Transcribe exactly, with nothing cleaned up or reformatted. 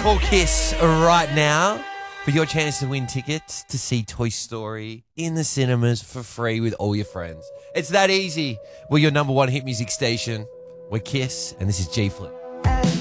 Call Kiss right now for your chance to win tickets to see Toy Story in the cinemas for free with all your friends. It's that easy. We're your number one hit music station. We're Kiss, and this is G Flip.